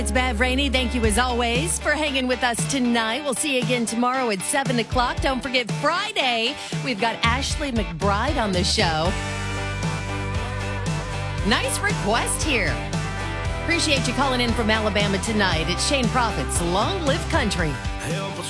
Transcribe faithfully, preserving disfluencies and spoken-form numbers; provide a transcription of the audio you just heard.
It's Bev Rainey. Thank you as always for hanging with us tonight. We'll see you again tomorrow at seven o'clock. Don't forget Friday, we've got Ashley McBride on the show. Nice request here. Appreciate you calling in from Alabama tonight. It's Shane Prophet's Long Live Country. Help us